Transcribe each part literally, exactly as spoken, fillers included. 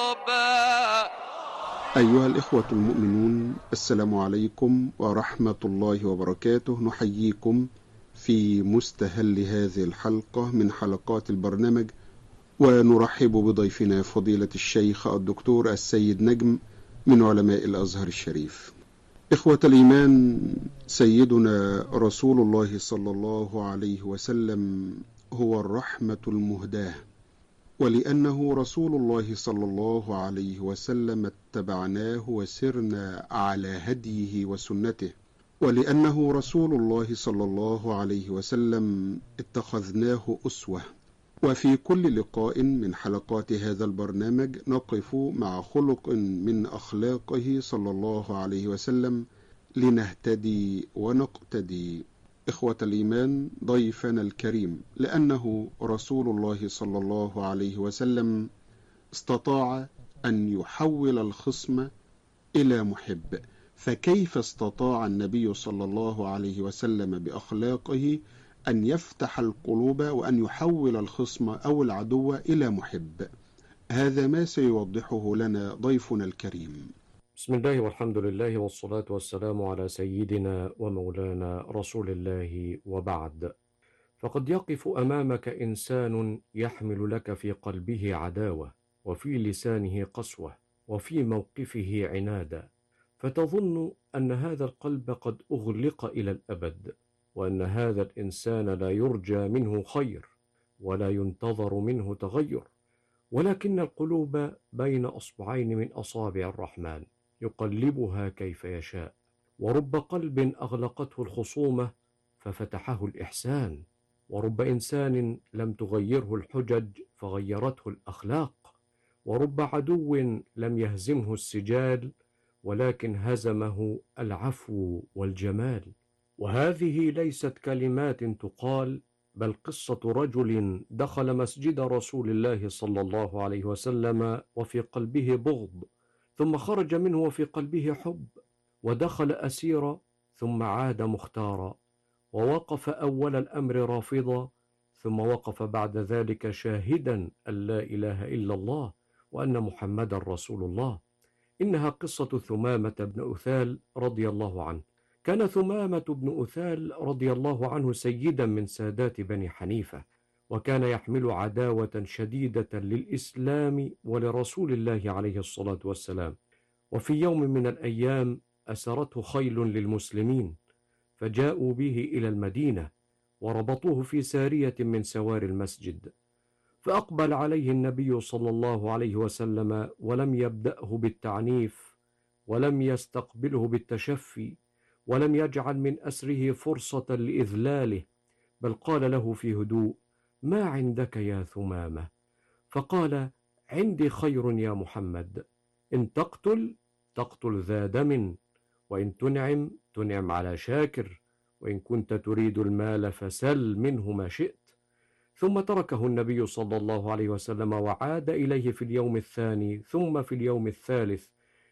أيها الإخوة المؤمنون، السلام عليكم ورحمة الله وبركاته. نحييكم في مستهل هذه الحلقة من حلقات البرنامج، ونرحب بضيفنا فضيلة الشيخ الدكتور السيد نجم من علماء الأزهر الشريف. إخوة الإيمان، سيدنا رسول الله صلى الله عليه وسلم هو الرحمة المهداة، ولأنه رسول الله صلى الله عليه وسلم اتبعناه وسرنا على هديه وسنته، ولأنه رسول الله صلى الله عليه وسلم اتخذناه أسوة. وفي كل لقاء من حلقات هذا البرنامج نقف مع خلق من أخلاقه صلى الله عليه وسلم لنهتدي ونقتدي. إخوة الإيمان، ضيفنا الكريم لأنه رسول الله صلى الله عليه وسلم استطاع أن يحول الخصم إلى محب، فكيف استطاع النبي صلى الله عليه وسلم بأخلاقه أن يفتح القلوب وأن يحول الخصم أو العدو إلى محب؟ هذا ما سيوضحه لنا ضيفنا الكريم. بسم الله والحمد لله والصلاة والسلام على سيدنا ومولانا رسول الله، وبعد. فقد يقف أمامك إنسان يحمل لك في قلبه عداوة، وفي لسانه قسوة، وفي موقفه عنادا، فتظن أن هذا القلب قد أغلق إلى الأبد، وأن هذا الإنسان لا يرجى منه خير ولا ينتظر منه تغير، ولكن القلوب بين أصبعين من أصابع الرحمن يقلبها كيف يشاء. ورب قلب أغلقته الخصومة ففتحه الإحسان، ورب إنسان لم تغيره الحجج فغيرته الأخلاق، ورب عدو لم يهزمه السجال ولكن هزمه العفو والجمال. وهذه ليست كلمات تقال، بل قصة رجل دخل مسجد رسول الله صلى الله عليه وسلم وفي قلبه بغض، ثم خرج منه وفي قلبه حب، ودخل أسيرا ثم عاد مختارا، ووقف أول الأمر رافضا، ثم وقف بعد ذلك شاهدا أن لا إله إلا الله وأن محمدا رسول الله. إنها قصة ثمامة بن أثال رضي الله عنه. كان ثمامة بن أثال رضي الله عنه سيدا من سادات بني حنيفة، وكان يحمل عداوة شديدة للإسلام ولرسول الله عليه الصلاة والسلام. وفي يوم من الأيام أسرته خيل للمسلمين، فجاءوا به إلى المدينة وربطوه في سارية من سوار المسجد، فأقبل عليه النبي صلى الله عليه وسلم ولم يبدأه بالتعنيف، ولم يستقبله بالتشفي، ولم يجعل من أسره فرصة لإذلاله، بل قال له في هدوء: ما عندك يا ثمامة؟ فقال: عندي خير يا محمد، إن تقتل تقتل ذا دم، وإن تنعم تنعم على شاكر، وإن كنت تريد المال فسل منه ما شئت. ثم تركه النبي صلى الله عليه وسلم وعاد إليه في اليوم الثاني ثم في اليوم الثالث،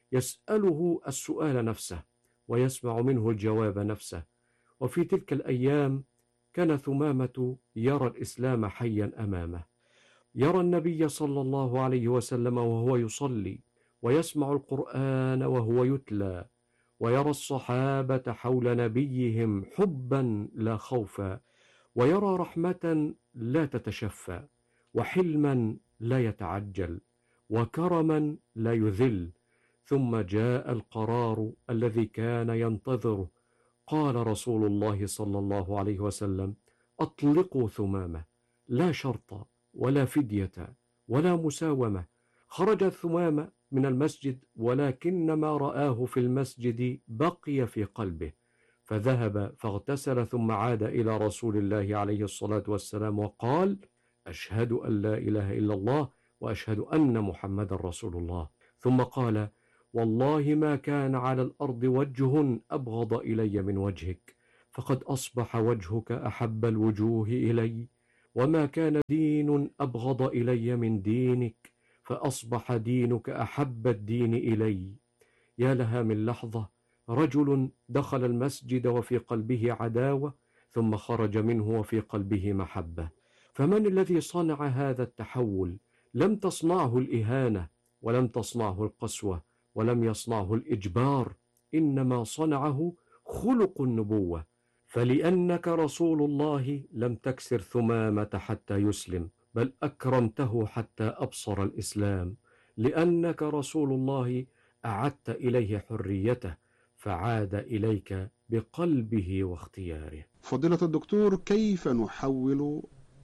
يسأله السؤال نفسه ويسمع منه الجواب نفسه. وفي تلك الأيام كان ثمامة يرى الإسلام حيا أمامه، يرى النبي صلى الله عليه وسلم وهو يصلي، ويسمع القرآن وهو يتلى، ويرى الصحابة حول نبيهم حبا لا خوفا، ويرى رحمة لا تتشفى، وحلما لا يتعجل، وكرما لا يذل. ثم جاء القرار الذي كان ينتظره. قال رسول الله صلى الله عليه وسلم: أطلقوا ثمامة، لا شرط ولا فدية ولا مساومة. خرج ثمامة من المسجد، ولكن ما رآه في المسجد بقي في قلبه، فذهب فاغتسل ثم عاد إلى رسول الله عليه الصلاة والسلام وقال: أشهد أن لا إله إلا الله وأشهد أن محمد رسول الله. ثم قال: والله ما كان على الأرض وجه أبغض إلي من وجهك، فقد أصبح وجهك أحب الوجوه إلي، وما كان دين أبغض إلي من دينك، فأصبح دينك أحب الدين إلي. يا لها من لحظة، رجل دخل المسجد وفي قلبه عداوة، ثم خرج منه وفي قلبه محبة. فمن الذي صنع هذا التحول؟ لم تصنعه الإهانة، ولم تصنعه القسوة، ولم يصنعه الإجبار، إنما صنعه خلق النبوة. فلأنك رسول الله لم تكسر ثمامة حتى يسلم، بل أكرمته حتى أبصر الإسلام. لأنك رسول الله أعدت إليه حريته، فعاد إليك بقلبه واختياره. فضيلة الدكتور، كيف نحول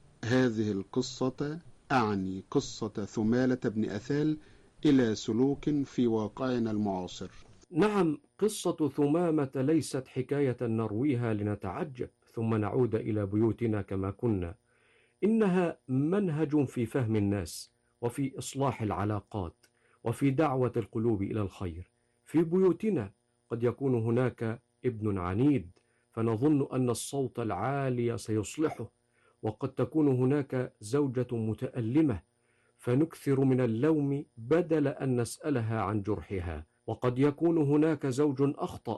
هذه القصة، أعني قصة ثمالة بن أثال، إلى سلوك في واقعنا المعاصر؟ نعم، قصة ثمامة ليست حكاية نرويها لنتعجب ثم نعود إلى بيوتنا كما كنا. إنها منهج في فهم الناس، وفي إصلاح العلاقات، وفي دعوة القلوب إلى الخير. في بيوتنا قد يكون هناك ابن عنيد، فنظن أن الصوت العالي سيصلحه، وقد تكون هناك زوجة متألمة، فنكثر من اللوم بدل أن نسألها عن جرحها. وقد يكون هناك زوج أخطأ،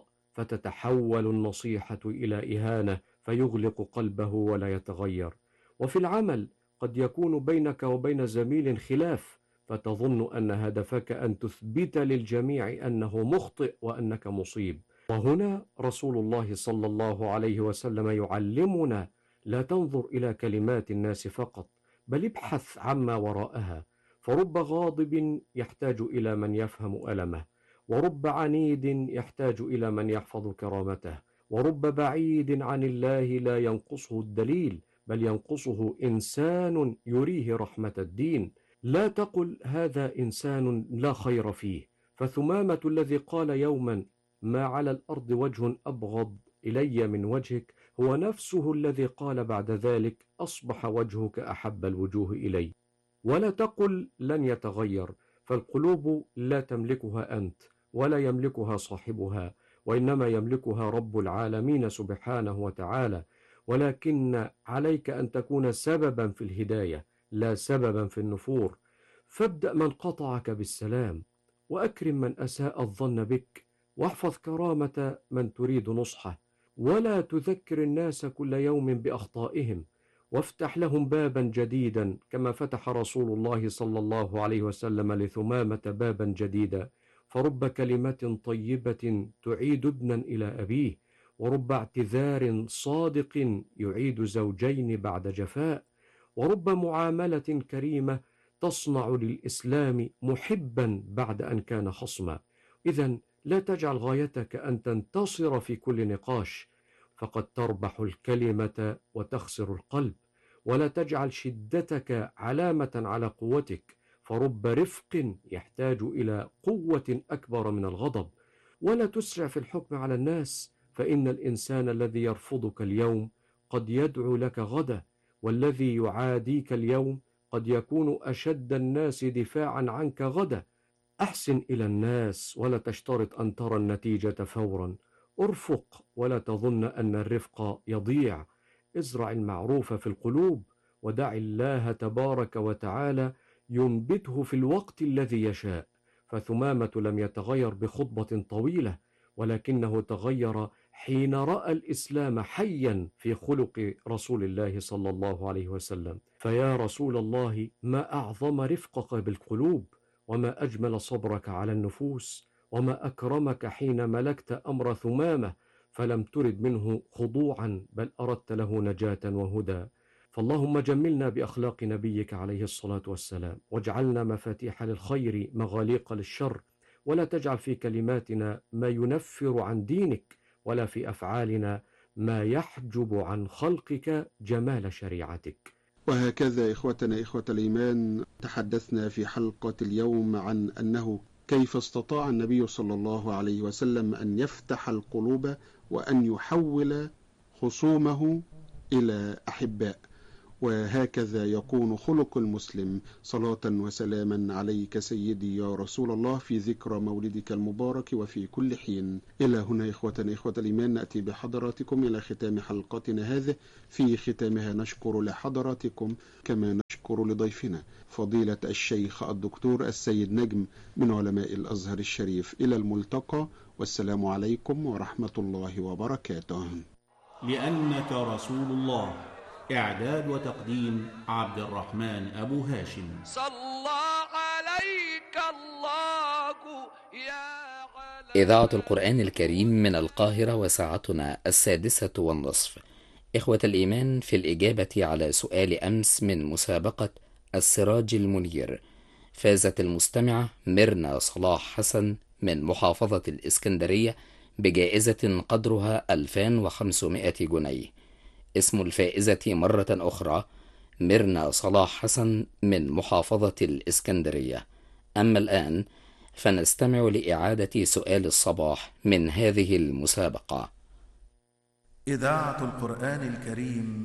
فتتحول النصيحة إلى إهانة، فيغلق قلبه ولا يتغير. وفي العمل قد يكون بينك وبين زميل خلاف، فتظن أن هدفك أن تثبت للجميع أنه مخطئ وأنك مصيب. وهنا رسول الله صلى الله عليه وسلم يعلمنا: لا تنظر إلى كلمات الناس فقط، بل ابحث عما وراءها. فرب غاضب يحتاج إلى من يفهم ألمه، ورب عنيد يحتاج إلى من يحفظ كرامته، ورب بعيد عن الله لا ينقصه الدليل، بل ينقصه إنسان يريه رحمة الدين. لا تقل هذا إنسان لا خير فيه، فثمامة الذي قال يوما: ما على الأرض وجه أبغض إلي من وجهك، هو نفسه الذي قال بعد ذلك: أصبح وجهك أحب الوجوه إلي. ولا تقل لن يتغير، فالقلوب لا تملكها أنت، ولا يملكها صاحبها، وإنما يملكها رب العالمين سبحانه وتعالى. ولكن عليك أن تكون سببا في الهداية، لا سببا في النفور. فابدأ من قطعك بالسلام، وأكرم من أساء الظن بك، واحفظ كرامة من تريد نصحه، ولا تذكر الناس كل يوم بأخطائهم، وافتح لهم بابا جديدا كما فتح رسول الله صلى الله عليه وسلم لثمامة بابا جديدا. فرب كلمة طيبة تعيد ابنا إلى أبيه، ورب اعتذار صادق يعيد زوجين بعد جفاء، ورب معاملة كريمة تصنع للإسلام محبا بعد أن كان خصما. إذن لا تجعل غايتك أن تنتصر في كل نقاش، فقد تربح الكلمة وتخسر القلب. ولا تجعل شدتك علامة على قوتك، فرب رفق يحتاج إلى قوة أكبر من الغضب. ولا تسرع في الحكم على الناس، فإن الإنسان الذي يرفضك اليوم قد يدعو لك غدا، والذي يعاديك اليوم قد يكون أشد الناس دفاعا عنك غدا. أحسن إلى الناس ولا تشترط أن ترى النتيجة فورا. ارفق ولا تظن أن الرفق يضيع. ازرع المعروف في القلوب، ودع الله تبارك وتعالى ينبته في الوقت الذي يشاء. فثمامة لم يتغير بخطبة طويلة، ولكنه تغير حين رأى الإسلام حيا في خلق رسول الله صلى الله عليه وسلم. فيا رسول الله، ما أعظم رفقك بالقلوب، وما أجمل صبرك على النفوس، وما أكرمك حين ملكت أمر ثمامة، فلم ترد منه خضوعا، بل أردت له نجاة وهدى. فاللهم جملنا بأخلاق نبيك عليه الصلاة والسلام، واجعلنا مفاتيح للخير مغاليق للشر، ولا تجعل في كلماتنا ما ينفر عن دينك، ولا في أفعالنا ما يحجب عن خلقك جمال شريعتك. وهكذا إخوتنا إخوة الإيمان، تحدثنا في حلقة اليوم عن أنه كيف استطاع النبي صلى الله عليه وسلم أن يفتح القلوب وأن يحول خصومه إلى أحباء. وهكذا يكون خلق المسلم. صلاة وسلاما عليك سيدي يا رسول الله في ذكرى مولدك المبارك وفي كل حين. إلى هنا إخوتنا إخوة الإيمان نأتي بحضراتكم إلى ختام حلقتنا هذه. في ختامها نشكر لحضراتكم كما نشكر لضيفنا فضيلة الشيخ الدكتور السيد نجم من علماء الأزهر الشريف. إلى الملتقى، والسلام عليكم ورحمة الله وبركاته. لأنك رسول الله. إعداد وتقديم عبد الرحمن أبو هاشم. صلى عليك الله يا إذاعة القرآن الكريم من القاهرة، وساعتنا السادسة والنصف. إخوة الإيمان، في الإجابة على سؤال أمس من مسابقة السراج المنير، فازت المستمعة ميرنا صلاح حسن من محافظة الإسكندرية بجائزة قدرها ألفين وخمسمائة جنيه. اسم الفائزة مرة أخرى ميرنا صلاح حسن من محافظة الإسكندرية. أما الآن فنستمع لإعادة سؤال الصباح من هذه المسابقة. إذاعة القرآن الكريم